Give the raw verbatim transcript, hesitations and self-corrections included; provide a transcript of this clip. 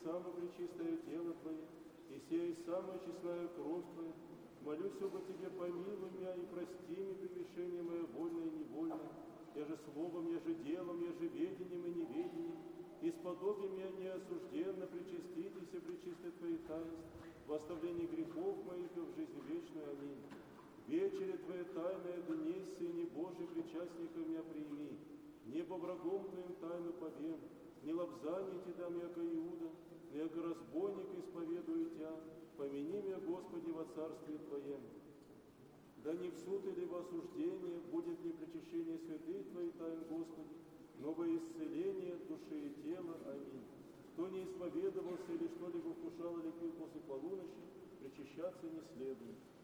самое пречистое тело Твое, и сей самая честная кровь Твоя. Молюсь об Тебе, помилуй меня и прости мне прегрешение мое вольное и невольное, я же словом, я же делом, я же ведением и неведением, и сподоби меня неосужденно причаститесь и причисты Твои таинств, в оставлении грехов моих и в жизнь вечную. Аминь. Вечере Твоя тайная донеси, Сыне Божий, причастника меня прими, небо врагом Твоим тайну повем, не лобзание Ти дам, яко Иуда, но яко разбойник исповедую Тя, помяни меня, Господи, во Царстве Твоем. Да не в суд или в осуждение будет ли причащение святых Твоих тайн, Господи, но во исцеление души и тела. Аминь. Кто не исповедовался или что-либо вкушал или пил после полуночи, причащаться не следует.